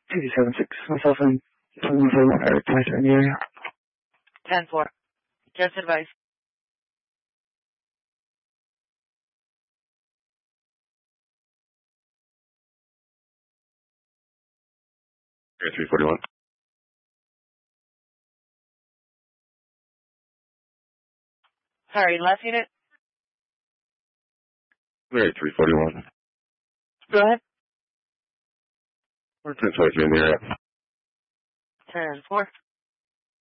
276, myself and 141 are connected in the area. 10-4. Just advice. Okay, 341. Sorry, last unit? Larry 341. Go ahead. We're 1023 in the area. 10-4.